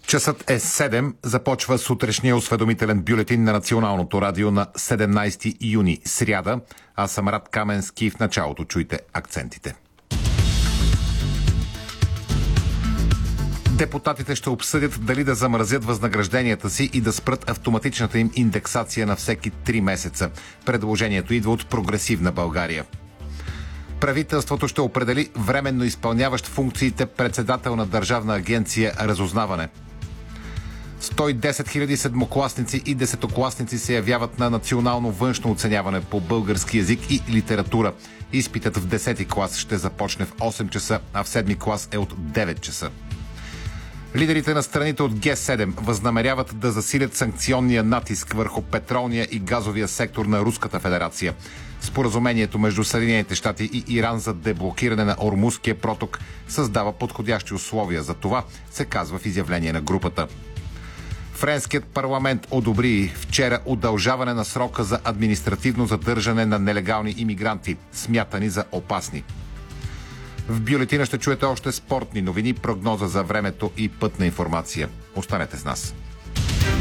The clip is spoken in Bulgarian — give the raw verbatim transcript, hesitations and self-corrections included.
Часът е седем. Започва сутрешния осведомителен бюлетин на Националното радио на седемнайсети юни, сряда. Аз съм Рад Каменски. В началото чуйте акцентите. Депутатите ще обсъдят дали да замразят възнагражденията си и да спрат автоматичната им индексация на всеки три месеца. Предложението идва от Прогресивна България. Правителството ще определи временно изпълняващ функциите председател на Държавна агенция Разузнаване. сто и десет хиляди седмокласници и десетокласници се явяват на национално външно оценяване по български език и литература. Изпитът в десети клас ще започне в осем часа, а в седми клас е от девет часа. Лидерите на страните от Ге седем възнамеряват да засилят санкционния натиск върху петролния и газовия сектор на Руската федерация. Споразумението между Съединените щати и Иран за деблокиране на Ормузския проток създава подходящи условия за това, се казва в изявление на групата. Френският парламент одобри вчера удължаване на срока за административно задържане на нелегални имигранти, смятани за опасни. В бюлетина ще чуете още спортни новини, прогноза за времето и пътна информация. Останете с нас.